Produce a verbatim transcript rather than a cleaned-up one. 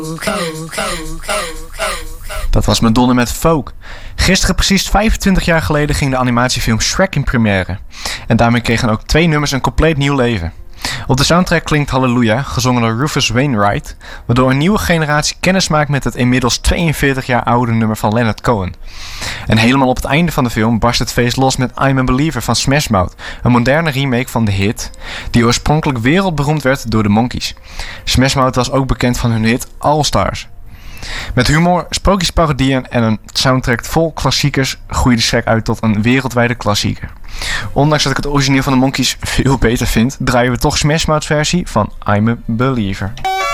Dat was Madonna met Folk. Gisteren, precies vijfentwintig jaar geleden, ging de animatiefilm Shrek in première. En daarmee kregen ook twee nummers een compleet nieuw leven. Op de soundtrack klinkt Hallelujah, gezongen door Rufus Wainwright, waardoor een nieuwe generatie kennis maakt met het inmiddels tweeënveertig jaar oude nummer van Leonard Cohen. En helemaal op het einde van de film barst het feest los met I'm a Believer van Smash Mouth, een moderne remake van de hit, die oorspronkelijk wereldberoemd werd door de Monkees. Smash Mouth was ook bekend van hun hit All Stars. Met humor, sprookjesparodieën en een soundtrack vol klassiekers groeide Shrek uit tot een wereldwijde klassieker. Ondanks dat ik het origineel van de Monkees veel beter vind, draaien we toch Smash Mouth's versie van I'm a Believer.